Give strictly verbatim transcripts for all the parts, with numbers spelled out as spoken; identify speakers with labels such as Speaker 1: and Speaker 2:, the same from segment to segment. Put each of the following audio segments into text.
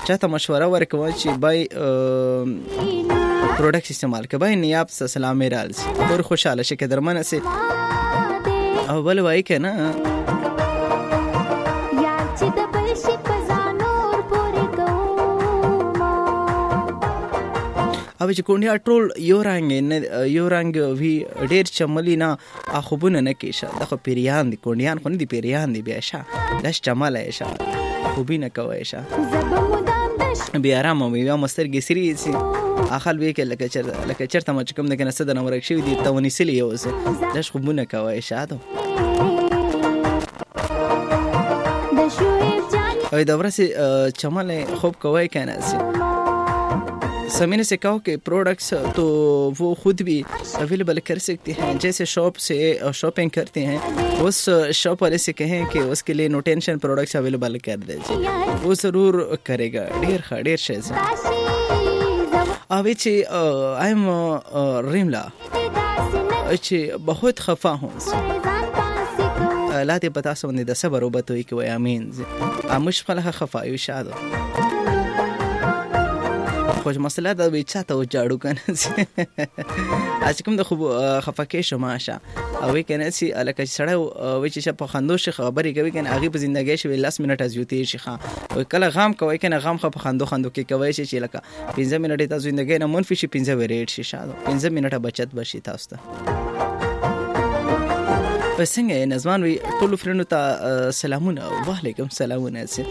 Speaker 1: چاته مشوره ورکوه چې بای پروډکټ استعمال کوي بای نیاب سلام میرالز اور خوشاله شي که درمنه سي او بل وای کنه او چې کونډیا ټول یو رنګ یو رنګ وی ډیر چملی نه اخوبونه نه کیشه دغه پیریان دي کونډیان خو نه دي پیریان دي بیا شه داش چمل ایشه خوبی نه کوي شه بیا آرام بیا مسترګې سری سي اخل وی کې لکه چر لکه چرته مچ کوم نه کنه صد نه ورک شوی دي تونی سلی یو څه داش خوبونه کوي شه او دا ورسې چمل خوب کوي کنه سي سمین سے کہو کہ پروڈکٹس تو وہ خود بھی اویلیبل کر سکتے ہیں جیسے شاپ سے شاپنگ کرتے ہیں اس شاپ والے سے کہیں کہ اس کے لیے نو ٹینشن پروڈکٹس اویلیبل کر دیجیے وہ ضرور کرے گا ډیر ښه ډیر ښه ابھی چې ایم ریملا چې بہت خفا ہوں لا ته پتا سمندې د صبر وبتوي کوي امين مش خلک خفا یو شادو خوش مسئله دا به چاته و جاړو کنه اځ کوم د خو خفکه شماشه او کنه سي الکه سړی و چې په خندو شي خبرې کوي کنه هغه په ژوندۍ شي لاس منټ از یوتی شي خا کله غام کوي کنه غام خو په خندو خندو کې کوي شي چې لکه پنځه منټه تاسو ژوندۍ نه منفي شي پنځه وریټ شي شاده پنځه منټه بچت بشي تاسو ته پسنګ نظمان وی ټول فرندو ته سلامونه وعلیکم سلامونه سي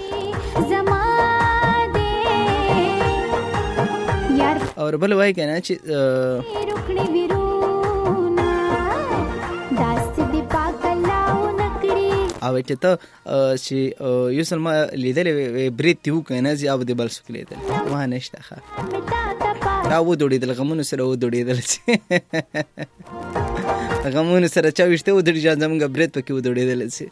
Speaker 1: اور بل وای کنه چې رکړې ویرونا داس دې پاکلاو نکړي او چې ته چې یو سلمہ لیدلې بریت یو کنه چې او دې بل سکلې ده ما نشته ښه دا و دوړې د غمونو سره و دوړې دل چې غمونو سره چا وشته و دوړې ځان زمونږ بریت پکې و دوړې دل چې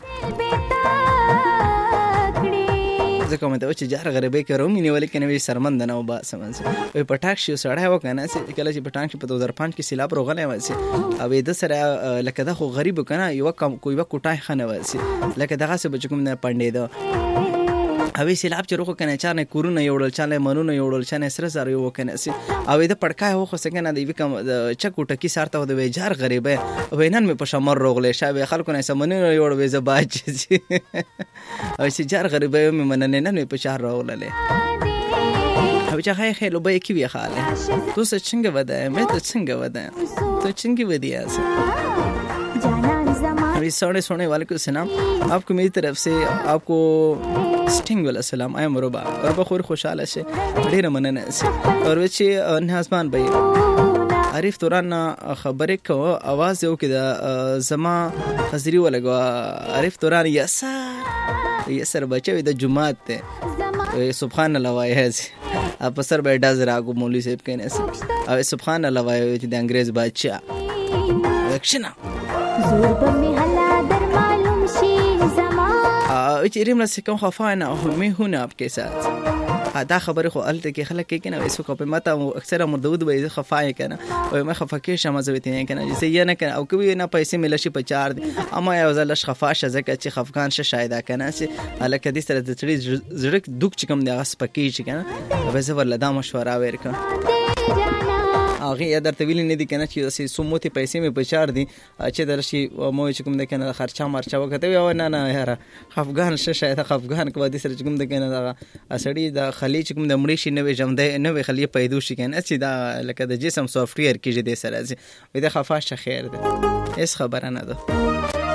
Speaker 1: زه کوم ته چې جار غریبې کې رومي نیولې کنه وی سرمند نه و با سمنس وي پټاک شي سړی و کنه چې کله چې پټاک په دو هزار پنځه کې سیلاب روغلې وسی او د سره لکه دا خو غریب کنه یو کم کوی و کوټای خنه وسی لکه دغه څه بچکم نه پاندې دو اوی سیلاب چې روخه کنه چانه کورونه یوړل چانه منونه یوړل چانه سره سره یو کنه سي او د پړکای هو خو څنګه دی وکم چکوټه کی سارته و د ویجار غریبه وینن مې په شمر روغلې شابه خلکو نه سمونه یوړ وې زباج او چې جار غریبه مې مننه نه په شهر روغلې او چې هاي خلو به کی وی خاله تو څه څنګه ودا مې ته څنګه ودا ته څنګه ودیا ابھی سونے سونے وعلیکم السلام آپ کو میری طرف سے آپ کو سٹنگ والا سلام ایم ربا ربا خور خوشاله شه ډیر مننه اور وچی نازمان بھائی عارف توران خبرې کو आवाज یو کده زما حاضری ولګو عارف توران یسر یسر بچوي د جمعات ته سبحان الله وای هز اپ سر به ډاز راغو مولوی صاحب کینه او سبحان الله وای چې د انګريز بادشاہ وکشنا زور به می حلا در معلوم شي زما چې ریم له کوم خفانه او می هونه اپ کې سات دا خبره خو الته کې خلک کې کنه وسو کو په ماته اکثره مردود به خفای کنه او ما خفکه شمه زویته کنه چې یې نه کنه او کوي نه پیسې ملشي په چار دي اما یو ځل خفاشه زکه چې خفقان شه شاید کنه چې الکه دې سره د تړي زړک دوک چې کوم دی غس پکې چې کنه به زه ورله دا مشوره ورکم هغه یا درته ویل نه دي کنه چې سموتي پیسې مې په چار دي چې درشي مو چې کوم د کنه خرچه مرچه وکته یو نه نه یاره افغان شه شاید افغان کو دي سره کوم د کنه دا اسړي د خلیج کوم د مړي شي نه وي جمع نه وي خلی پیدا شي کنه چې دا لکه د جسم سافټویر کې دې سره وي د خفاشه خیر ده اس خبره نه ده